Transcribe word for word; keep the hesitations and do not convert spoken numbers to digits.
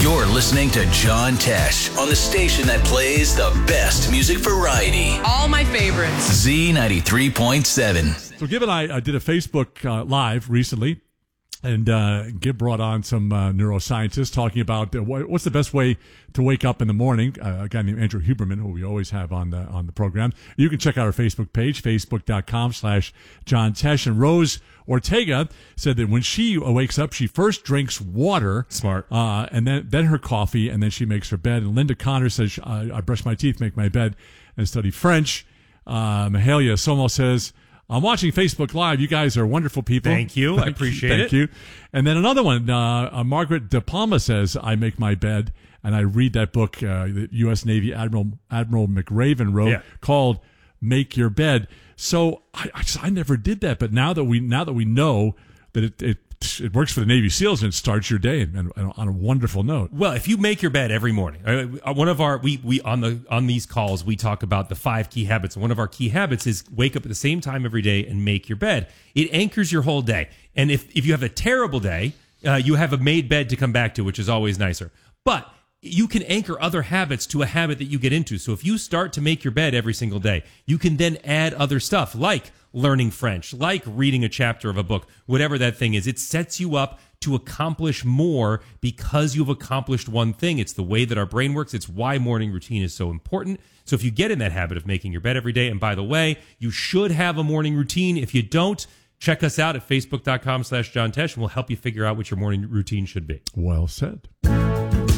You're listening to John Tesh on the station that plays the best music variety. All my favorites. Z ninety-three point seven. So Gib and I, I did a Facebook uh, Live recently, and uh, Gib brought on some uh, neuroscientists talking about uh, what, what's the best way to wake up in the morning. Uh, a guy named Andrew Huberman, who we always have on the on the program. You can check out our Facebook page, facebook.com slash John Tesh. And Rose Ortega said that when she wakes up, she first drinks water. Smart. Uh, and then, then her coffee, and then she makes her bed. And Linda Connor says, I, I brush my teeth, make my bed, and study French. Uh, Mahalia Somo says, I'm watching Facebook Live. You guys are wonderful people. Thank you. I appreciate Thank it. Thank you. And then another one, uh, uh, Margaret De Palma says, I make my bed, and I read that book uh, that U S Navy Admiral Admiral McRaven wrote Yeah. called Make Your Bed. So I, I, just- I never did that, but now that we now that we know that it it, it works for the Navy SEALs and it starts your day and, and on a wonderful note. Well, if you make your bed every morning, uh, one of our we we on the on these calls we talk about the five key habits. And one of our key habits is wake up at the same time every day and make your bed. It anchors your whole day. And if if you have a terrible day, uh, you have a made bed to come back to, which is always nicer. But you can anchor other habits to a habit that you get into. So if you start to make your bed every single day, you can then add other stuff like learning French, like reading a chapter of a book, whatever that thing is. It sets you up to accomplish more because you've accomplished one thing. It's the way that our brain works. It's why morning routine is so important. So if you get in that habit of making your bed every day, and by the way, you should have a morning routine. If you don't, check us out at facebook.com slash John Tesh, and we'll help you figure out what your morning routine should be. Well said.